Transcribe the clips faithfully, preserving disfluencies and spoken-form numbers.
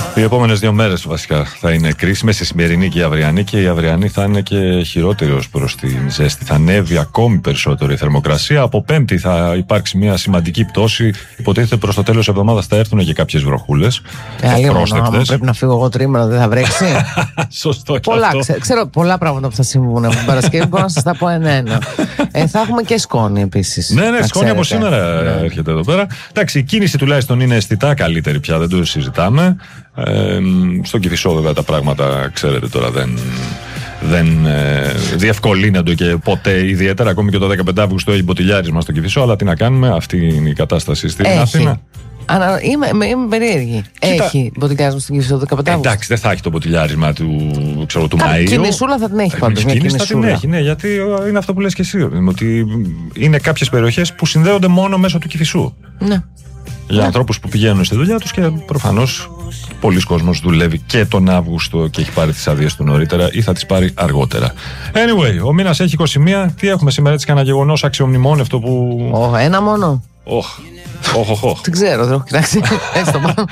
Οι επόμενες δύο μέρες βασικά θα είναι κρίσιμες, η σημερινή και η αυριανή, και η αυριανή θα είναι και χειρότερη ως προς την ζέστη. Θα ανέβει ακόμη περισσότερο η θερμοκρασία. Από Πέμπτη θα υπάρξει μια σημαντική πτώση. Υποτίθεται προς το τέλος της εβδομάδας θα έρθουν και κάποιες βροχούλες. Ε, πρόσθετες. Πρέπει να φύγω εγώ τρίμηνο, δεν θα βρέξει. Σωστό και πολλά, αυτό. Ξέ, ξέρω πολλά πράγματα που θα συμβούν από την Παρασκευή. Μπορώ να σας τα πω ένα-ένα. ε, θα έχουμε και σκόνη επίσης. Ναι, ναι, σκόνη από σήμερα ναι. έρχεται εδώ πέρα. Εντάξει, η κίνηση τουλάχιστον είναι αισθητά καλύτερη πια, δεν το συζητάμε. Ε, στο Κηφισό βέβαια τα πράγματα, ξέρετε τώρα, δεν, δεν ε, διευκολύνονται και ποτέ ιδιαίτερα. Ακόμη και το δεκαπέντε Αυγούστου έχει μποτιλιάρισμα στο Κηφισό, αλλά τι να κάνουμε, αυτή είναι η κατάσταση στην έχει. Αθήνα. Ανα, είμαι, είμαι περίεργη. Κοίτα, έχει μποτιλιάρισμα στην Κηφισό το δεκαπέντε Αυγούστου. Εντάξει, δεν θα έχει το μποτιλιάρισμα του, ξέρω, του Μαΐου. Κινησούλα θα την έχει πάντως. Κινησούλα θα την έχει, ναι, γιατί είναι αυτό που λες και εσύ. Ότι είναι κάποιες περιοχές που συνδέονται μόνο μέσω του Κηφισού. Ναι. Για ναι. ανθρώπους που πηγαίνουν στη δουλειά τους, και προφανώς πολλοί κόσμος δουλεύει και τον Αύγουστο και έχει πάρει τις άδειες του νωρίτερα ή θα τις πάρει αργότερα. Anyway, ο μήνας έχει είκοσι μία. Τι έχουμε σήμερα, έτσι, κανένα γεγονός αξιομνημόνευτο που. Oh, ένα μόνο. Oh. Όχι, όχι, όχι. Δεν ξέρω, δεν έχω κοιτάξει. Έτσι το πάνω.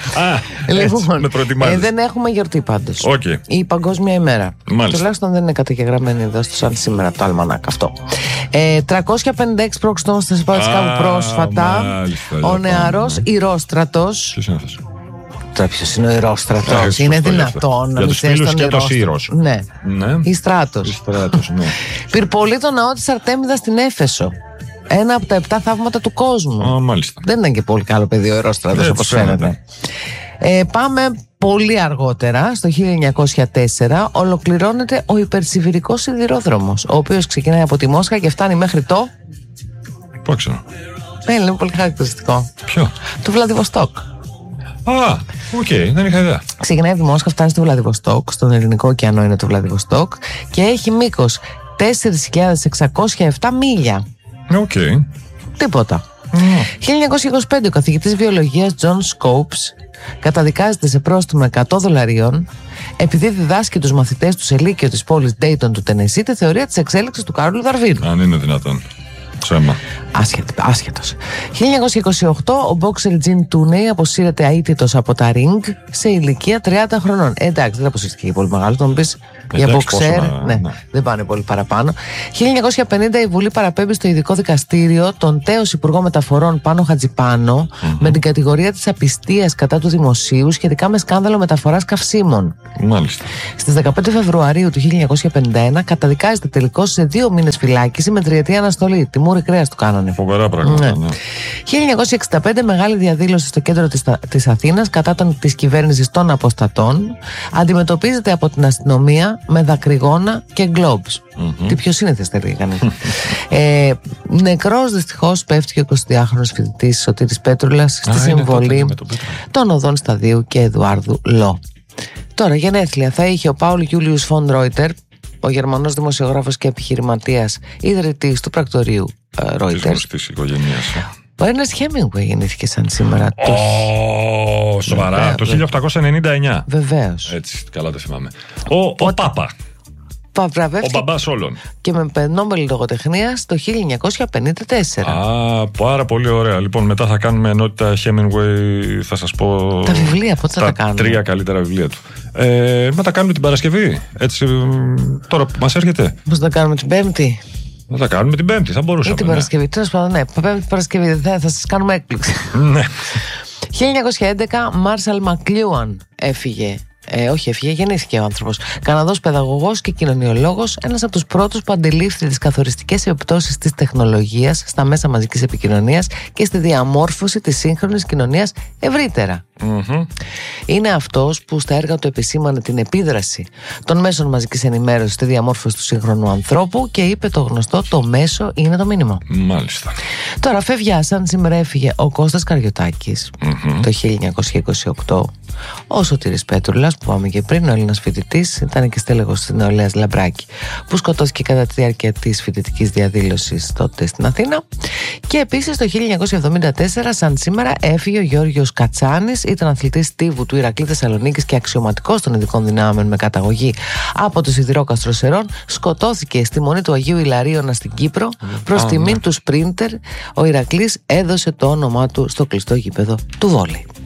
Λοιπόν, ε, δεν έχουμε γιορτή πάντως. Okay. Η Παγκόσμια ημέρα. Μάλιστα. Τουλάχιστον δεν είναι καταγεγραμμένη εδώ στο σαν σήμερα το αλμανάκ αυτό. Ε, τριακόσια πενήντα έξι π.Χ. στα Σπαρτικά πρόσφατα, μάλιστα, ο νεαρός Ηρόστρατος. Ποιος είναι αυτός? Τώρα ποιος είναι ο Ηρόστρατος? Είναι δυνατόν να μην ξέρεις τον Ηρόστρατο? Ναι. Η Στράτος. Πυρπολεί το ναό της Αρτέμιδας στην Έφεσο. Ένα από τα επτά θαύματα του κόσμου. Α, μάλιστα. Δεν ήταν και πολύ καλό παιδί ο Ηρόστρατος, όπως φαίνεται. Ε, πάμε πολύ αργότερα, στο χίλια εννιακόσια τέσσερα, ολοκληρώνεται ο υπερσιβηρικός σιδηρόδρομος, ο οποίος ξεκινάει από τη Μόσχα και φτάνει μέχρι το. Πού ξέρω. Ναι, είναι πολύ χαρακτηριστικό. Ποιο? Το Βλαδιβοστόκ. Α, οκ, okay, δεν είχα ιδέα. Ξεκινάει από τη Μόσχα, φτάνει στο Βλαδιβοστόκ, στον Ελληνικό ωκεανό είναι το Βλαδιβοστόκ, και έχει μήκος τέσσερις χιλιάδες εξακόσια επτά μίλια. Οκ. Okay. Τίποτα. Mm. χίλια εννιακόσια είκοσι πέντε ο καθηγητής βιολογίας John Scopes καταδικάζεται σε πρόστιμο εκατό δολαρίων επειδή διδάσκει τους μαθητές του σε λύκειο της πόλης Dayton του Τενεσί τη θεωρία της εξέλιξης του Κάρολου Δαρβίνου. Αν είναι δυνατόν. Ψέμα. Άσχετος. χίλια εννιακόσια είκοσι οκτώ ο μπόξερ Gene Tooney αποσύρεται αίτητος από τα ring σε ηλικία τριάντα χρονών. Ε, εντάξει, δεν αποσύρθηκε και πολύ μεγάλο, τον πεις. Για μποξέρ, ναι, ναι, δεν πάνε πολύ παραπάνω. χίλια εννιακόσια πενήντα η Βουλή παραπέμπει στο ειδικό δικαστήριο τον τέος Υπουργό Μεταφορών Πάνο Χατζιπάνο mm-hmm. με την κατηγορία της απιστίας κατά του δημοσίου σχετικά με σκάνδαλο μεταφοράς καυσίμων. Μάλιστα. Στις δεκαπέντε Φεβρουαρίου του χίλια εννιακόσια πενήντα ένα καταδικάζεται τελικώς σε δύο μήνες φυλάκιση με τριετή αναστολή. Τιμούρη κρέας του κάνανε. Φοβερά πράγματα. Ναι. Ναι. χίλια εννιακόσια εξήντα πέντε μεγάλη διαδήλωση στο κέντρο της, της Αθήνας κατά των, της κυβέρνησης των αποστατών αντιμετωπίζεται από την αστυνομία με δακρυγόνα και γκλόμπς. Mm-hmm. Τι πιο σύνηθες θα έλεγε κανείς. ε, νεκρός δυστυχώς πέφτει και ο εικοσιδυάχρονος φοιτητής Σωτήρης Πέτρουλας στη Α, συμβολή των οδών Σταδίου και Εδουάρδου Λό. Τώρα γενέθλια θα είχε ο Πάουλ Γιούλιους Φον Ρόιτερ, ο Γερμανός δημοσιογράφος και επιχειρηματίας, ιδρυτής του πρακτορείου Ρόιτερ. Της γνωστής οικογένειας. Ο Έρνεστ Χέμινγκουεϊ γεννήθηκε σαν σήμερα. Oh, σοβαρά, Βεβαίως. Το χίλια οκτακόσια ενενήντα εννιά. Βεβαίως. Έτσι, καλά το θυμάμαι. Ο, ο, ο Πάπα. Ο μπαμπάς όλων. Και με Νόμπελ λογοτεχνίας το χίλια εννιακόσια πενήντα τέσσερα. Α, πάρα πολύ ωραία. Λοιπόν, μετά θα κάνουμε ενότητα Hemingway, θα σας πω. Τα βιβλία, πότε θα τα, τα κάνουμε. Τρία καλύτερα βιβλία του. Ε, να τα κάνουμε την Παρασκευή. Έτσι, τώρα που μας έρχεται. Πώς θα τα κάνουμε την Πέμπτη. Να τα κάνουμε την Πέμπτη, θα μπορούσαμε. Ή την Παρασκευή. Τέλος πάντων, ναι. Πέμπτη Παρασκευή, θα, θα σας κάνουμε έκπληξη. Ναι. χίλια εννιακόσια έντεκα Μάρσαλ Μακλιούαν έφυγε. Ε, όχι, έφυγε, γεννήθηκε ο άνθρωπος. Καναδός παιδαγωγός και κοινωνιολόγος, ένας από τους πρώτους που αντιλήφθη τις καθοριστικές επιπτώσεις της τεχνολογίας στα μέσα μαζικής επικοινωνίας και στη διαμόρφωση της σύγχρονης κοινωνίας ευρύτερα. Mm-hmm. Είναι αυτός που στα έργα του επισήμανε την επίδραση των μέσων μαζικής ενημέρωσης στη διαμόρφωση του σύγχρονου ανθρώπου και είπε το γνωστό: το μέσο είναι το μήνυμα. Μάλιστα. Τώρα φεύγει, σαν σήμερα έφυγε ο Κώστας Καριωτάκης mm-hmm. το χίλια εννιακόσια είκοσι οκτώ. Ο Σωτήρης Πέτρουλας, που είπαμε και πριν, ο Έλληνας φοιτητής, ήταν και στέλεχος της Νεολαίας Λαμπράκη, που σκοτώθηκε κατά τη διάρκεια της φοιτητικής διαδήλωσης τότε στην Αθήνα. Και επίσης το χίλια εννιακόσια εβδομήντα τέσσερα, σαν σήμερα, έφυγε ο Γιώργος Κατσάνης, ήταν αθλητής τύβου του Ηρακλή Θεσσαλονίκης και αξιωματικός των ειδικών δυνάμεων με καταγωγή από το Σιδηρόκαστρο Σερών. Σκοτώθηκε στη μονή του Αγίου Ιλαρίωνα στην Κύπρο. Προς τιμήν του σπρίντερ, ο Ηρακλής έδωσε το όνομά του στο κλειστό γήπεδο του βόλεϊ.